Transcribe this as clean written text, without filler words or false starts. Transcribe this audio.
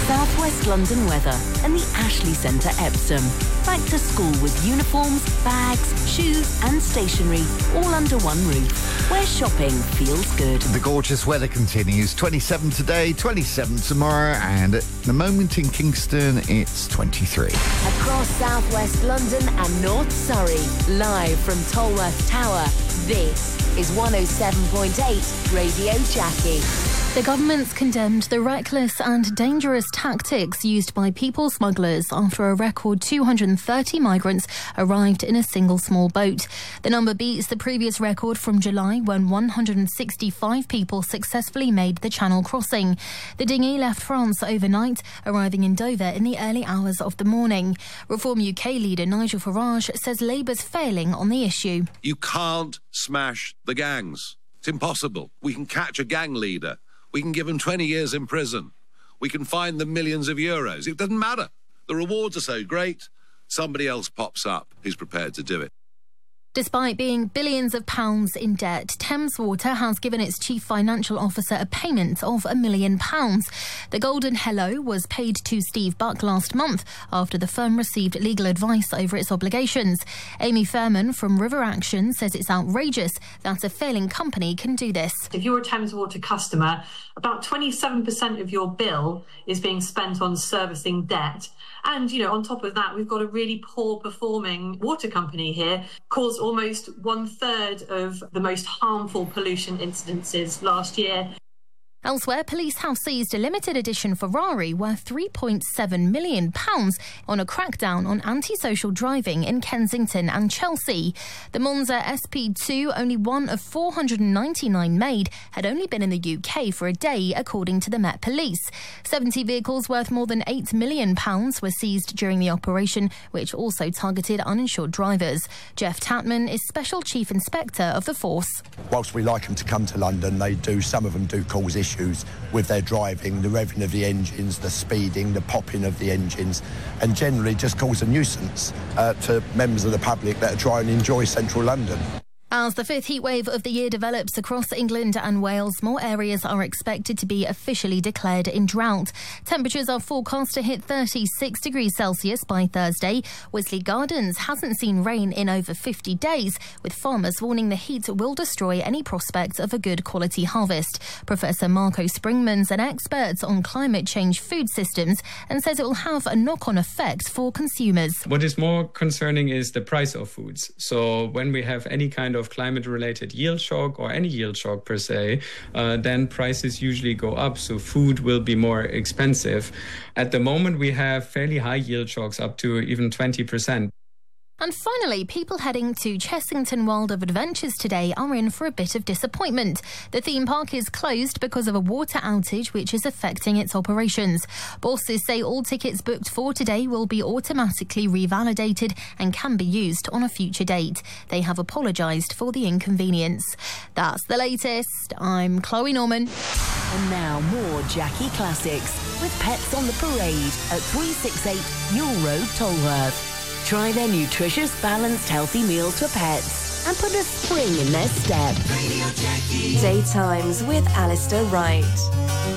South West London weather and the Ashley Centre, Epsom. Back to school with uniforms, bags, shoes and stationery all under one roof, where shopping feels good. The gorgeous weather continues. 27 today, 27 tomorrow, and at the moment in Kingston, it's 23. Across South West London and North Surrey, live from Tolworth Tower, this is 107.8 Radio Jackie. The government's condemned the reckless and dangerous tactics used by people smugglers after a record 230 migrants arrived in a single small boat. The number beats the previous record from July, when 165 people successfully made the Channel crossing. The dinghy left France overnight, arriving in Dover in the early hours of the morning. Reform UK leader Nigel Farage says Labour's failing on the issue. You can't smash the gangs. It's impossible. We can catch a gang leader. We can give them 20 years in prison. We can fine them millions of euros. It doesn't matter. The rewards are so great, somebody else pops up who's prepared to do it. Despite being billions of pounds in debt, Thames Water has given its chief financial officer a payment of £1 million. The Golden Hello was paid to Steve Buck last month after the firm received legal advice over its obligations. Amy Fairman from River Action says it's outrageous that a failing company can do this. If you're a Thames Water customer, about 27% of your bill is being spent on servicing debt. And, on top of that, we've got a really poor performing water company here, caused almost 1/3 of the most harmful pollution incidences last year. Elsewhere, police have seized a limited edition Ferrari worth £3.7 million on a crackdown on antisocial driving in Kensington and Chelsea. The Monza SP2, only one of 499 made, had only been in the UK for a day, according to the Met Police. 70 vehicles worth more than £8 million were seized during the operation, which also targeted uninsured drivers. Jeff Tatman is Special Chief Inspector of the force. Whilst we like them to come to London, some of them do cause issues with their driving, the revving of the engines, the speeding, the popping of the engines, and generally just cause a nuisance to members of the public that are trying to enjoy central London. As the fifth heatwave of the year develops across England and Wales, more areas are expected to be officially declared in drought. Temperatures are forecast to hit 36 degrees Celsius by Thursday. Wisley Gardens hasn't seen rain in over 50 days, with farmers warning the heat will destroy any prospect of a good quality harvest. Professor Marco Springman's an expert on climate change food systems and says it will have a knock-on effect for consumers. What is more concerning is the price of foods. So when we have any kind of climate-related yield shock or any yield shock per se, then prices usually go up, so food will be more expensive. At the moment, we have fairly high yield shocks, up to even 20%. And finally, people heading to Chessington World of Adventures today are in for a bit of disappointment. The theme park is closed because of a water outage which is affecting its operations. Bosses say all tickets booked for today will be automatically revalidated and can be used on a future date. They have apologised for the inconvenience. That's the latest. I'm Chloe Norman. And now more Jackie Classics with Pets on the Parade at 368 Yule Road, Tolworth. Try their nutritious, balanced, healthy meals for pets and put a spring in their step. Radio Jackie. Daytimes with Alistair Wright.